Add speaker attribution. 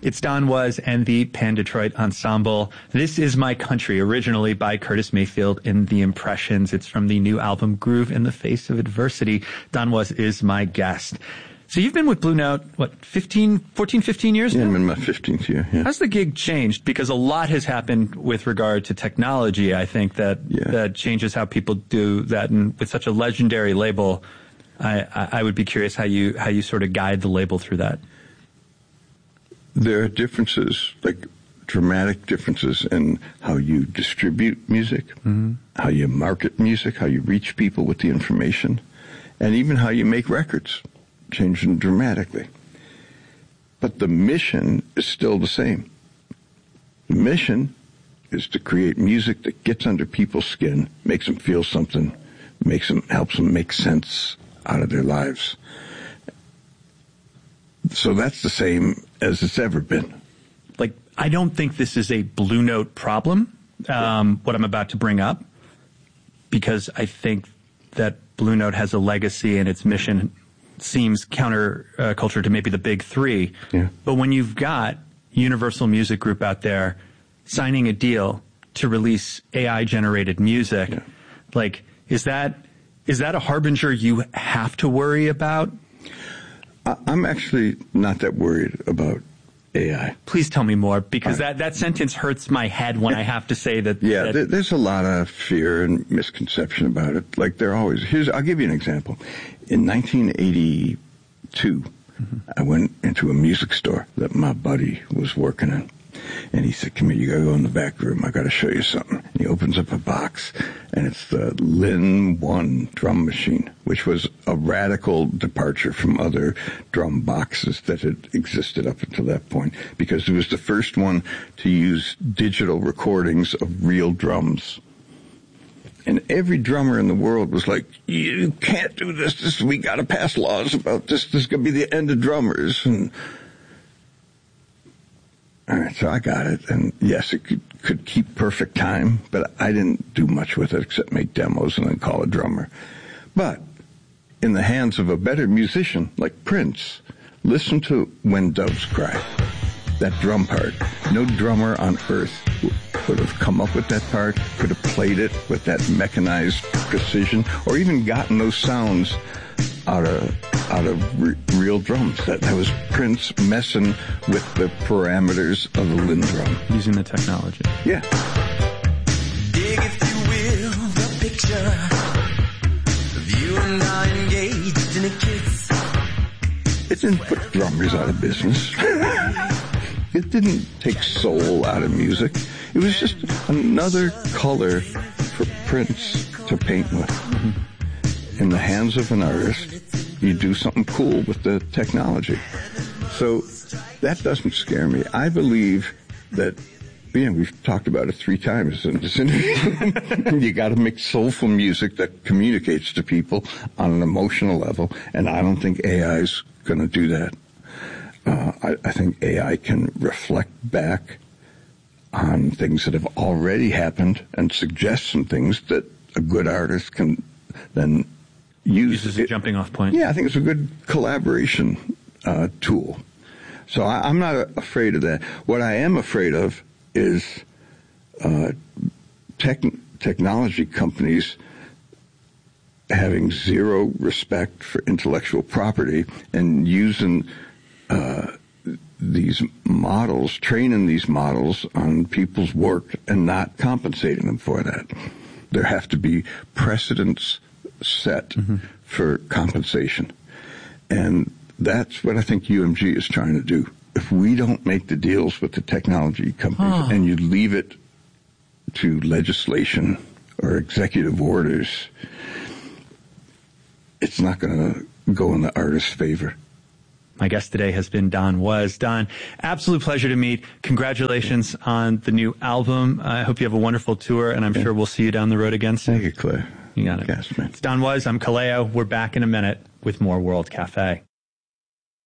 Speaker 1: It's Don Was and the Pan Detroit Ensemble. This Is My Country, originally by Curtis Mayfield in The Impressions. It's from the new album Groove in the Face of Adversity. Don Was is my guest. So you've been with Blue Note, 15 years now?
Speaker 2: Yeah, I'm in my 15th year, yeah.
Speaker 1: How's the gig changed? Because a lot has happened with regard to technology, I think, that changes how people do that. And with such a legendary label, I would be curious how you sort of guide the label through that.
Speaker 2: There are differences, like dramatic differences in how you distribute music, how you market music, how you reach people with the information, and even how you make records. Changing dramatically. But the mission is still the same. The mission is to create music that gets under people's skin, makes them feel something, helps them make sense out of their lives. So that's the same as it's ever been.
Speaker 1: Like, I don't think this is a Blue Note problem, what I'm about to bring up, because I think that Blue Note has a legacy and its mission seems counterculture to maybe the big three.
Speaker 2: Yeah. But
Speaker 1: when you've got Universal Music Group out there signing a deal to release AI-generated music, like, is that a harbinger you have to worry about?
Speaker 2: I'm actually not that worried about AI.
Speaker 1: Please tell me more, because that sentence hurts my head when I have to say that.
Speaker 2: Yeah, there's a lot of fear and misconception about it. Like there always. I'll give you an example. In 1982, I went into a music store that my buddy was working in. And he said, come here, you gotta go in the back room. I gotta show you something. And he opens up a box, and it's the Linn 1 drum machine, which was a radical departure from other drum boxes that had existed up until that point, because it was the first one to use digital recordings of real drums. And every drummer in the world was like, you can't do this. We gotta pass laws about this. This is gonna be the end of drummers. And all right, so I got it, and yes, it could keep perfect time, but I didn't do much with it except make demos and then call a drummer. But in the hands of a better musician like Prince, listen to When Doves Cry, that drum part. No drummer on earth would have come up with that part, could have played it with that mechanized precision, or even gotten those sounds out of real drums. That was Prince messing with the parameters of the Linn drum.
Speaker 1: Using the technology.
Speaker 2: Yeah.
Speaker 3: Dig, if you will, the picture of you and I engaged in a kiss.
Speaker 2: It didn't put drummers out of business. It didn't take soul out of music. It was just another color for Prince to paint with. In the hands of an artist, you do something cool with the technology. So that doesn't scare me. I believe that, we've talked about it 3 times in this interview. You got to make soulful music that communicates to people on an emotional level, and I don't think AI is going to do that. I think AI can reflect back on things that have already happened and suggest some things that a good artist can then use
Speaker 1: as a jumping off point.
Speaker 2: Yeah, I think it's a good collaboration tool. So I'm not afraid of that. What I am afraid of is technology companies having zero respect for intellectual property and using these models, training these models on people's work and not compensating them for that. There have to be precedents set for compensation. And that's what I think UMG is trying to do. If we don't make the deals with the technology companies and you leave it to legislation or executive orders, it's not going to go in the artist's favor.
Speaker 1: My guest today has been Don Was. Don, absolute pleasure to meet. Congratulations on the new album. I hope you have a wonderful tour, and I'm sure we'll see you down the road again soon.
Speaker 2: Thank you, Claire.
Speaker 1: You got it.
Speaker 2: Yes, man.
Speaker 1: It's Don Was. I'm Kaleo. We're back in a minute with more World Cafe.